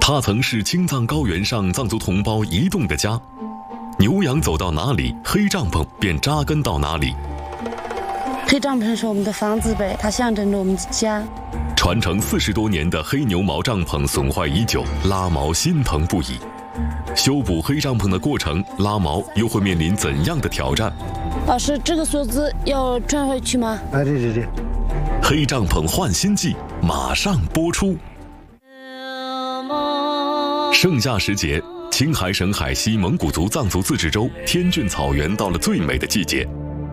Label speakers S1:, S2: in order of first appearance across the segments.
S1: 它曾是青藏高原上藏族同胞移动的家。牛羊走到哪里，黑帐篷便扎根到哪里。
S2: 黑帐篷是我们的房子呗，它象征着我们的家。
S1: 传承40多年的黑牛毛帐篷损坏已久，拉毛心疼不已。修补黑帐篷的过程，拉毛又会面临怎样的挑战？
S2: 老师，这个锁子要转回去吗？
S3: 对。
S1: 黑帐篷换新季马上播出。盛夏时节，青海省海西蒙古族藏族自治州天峻草原到了最美的季节。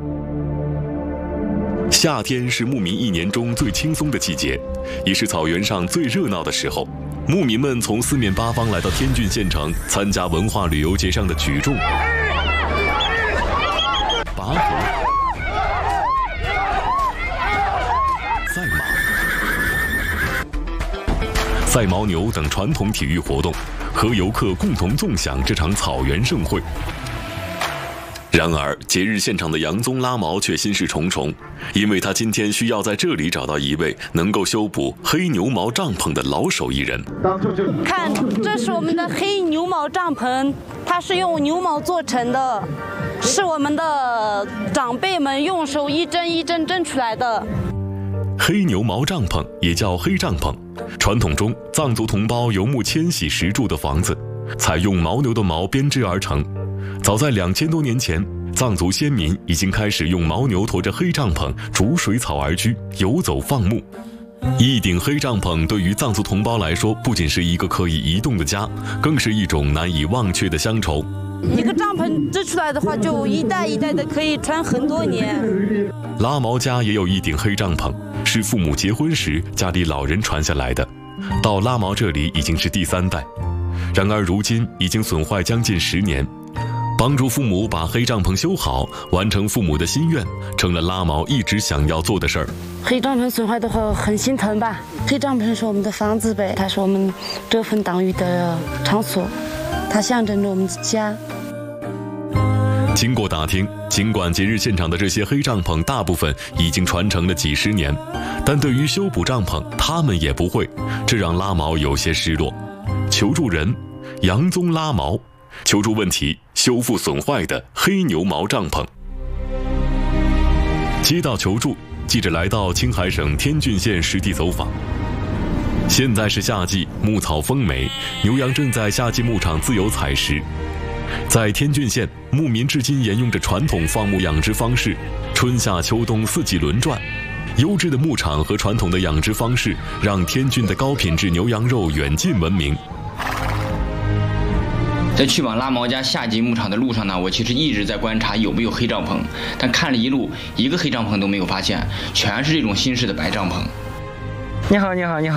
S1: 夏天是牧民一年中最轻松的季节，也是草原上最热闹的时候。牧民们从四面八方来到天峻县城，参加文化旅游节上的举重、拔河、赛马、赛牦牛等传统体育活动，和游客共同纵享这场草原盛会。然而，节日现场的杨宗拉毛却心事重重，因为他今天需要在这里找到一位能够修补黑牛毛帐篷的老手艺人。
S2: 看，这是我们的黑牛毛帐篷，它是用牛毛做成的，是我们的长辈们用手一针一针针出来的。
S1: 黑牛毛帐篷也叫黑帐篷，传统中藏族同胞游牧迁徙时住的房子，采用牦牛的毛编织而成。早在2000多年前，藏族先民已经开始用牦牛驮着黑帐篷逐水草而居，游走放牧。一顶黑帐篷对于藏族同胞来说，不仅是一个可以移动的家，更是一种难以忘却的乡愁。
S2: 一个帐篷织出来的话，就一代一代的可以穿很多年。
S1: 拉毛家也有一顶黑帐篷，是父母结婚时家里老人传下来的，到拉毛这里已经是第3代。然而如今已经损坏将近10年。帮助父母把黑帐篷修好，完成父母的心愿，成了拉毛一直想要做的事儿。
S2: 黑帐篷损坏的话很心疼吧？黑帐篷是我们的房子呗，它是我们遮风挡雨的场所，它象征着我们的家。
S1: 经过打听，尽管节日现场的这些黑帐篷大部分已经传承了几10年，但对于修补帐篷，他们也不会，这让拉毛有些失落。求助人：杨宗拉毛。求助问题：修复损坏的黑牛毛帐篷。接到求助，记者来到青海省天峻县实地走访。现在是夏季，牧草丰美，牛羊正在夏季牧场自由采食。在天峻县，牧民至今沿用着传统放牧养殖方式，春夏秋冬4季轮转。优质的牧场和传统的养殖方式，让天峻的高品质牛羊肉远近闻名。
S4: 在去往拉毛家夏季牧场的路上呢，我其实一直在观察有没有黑帐篷，但看了一路，一个黑帐篷都没有发现，全是这种新式的白帐篷。
S3: 你好。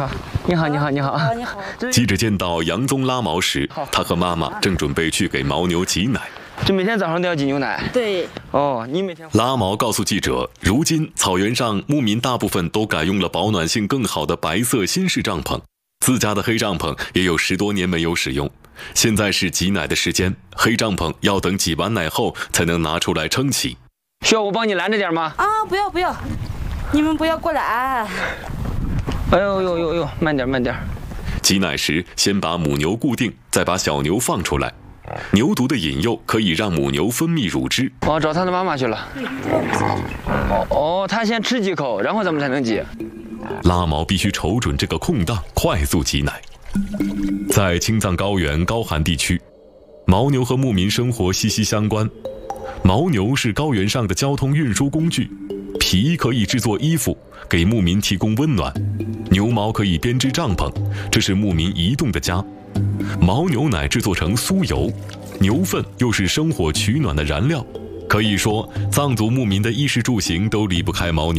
S1: 记者见到杨宗拉毛时，他和妈妈正准备去给牦牛挤奶。
S3: 这每天早上都要挤牛奶？
S2: 对。
S3: 哦，你每天。
S1: 拉毛告诉记者，如今草原上牧民大部分都改用了保暖性更好的白色新式帐篷，自家的黑帐篷也有10多年没有使用。现在是挤奶的时间，黑帐篷要等挤完奶后才能拿出来撑起。
S3: 需要我帮你拦着点吗？
S2: 啊，不要，你们不要过来。
S3: 哎呦，慢点。
S1: 挤奶时，先把母牛固定，再把小牛放出来。牛犊的引诱可以让母牛分泌乳汁。
S3: 找他的妈妈去了。他先吃几口，然后咱们才能挤。
S1: 拉毛必须瞅准这个空档，快速挤奶。在青藏高原高寒地区，牦牛和牧民生活息息相关。牦牛是高原上的交通运输工具，皮可以制作衣服，给牧民提供温暖；牛毛可以编织帐篷，这是牧民移动的家。牦牛奶制作成酥油，牛粪又是生火取暖的燃料。可以说，藏族牧民的衣食住行都离不开牦牛。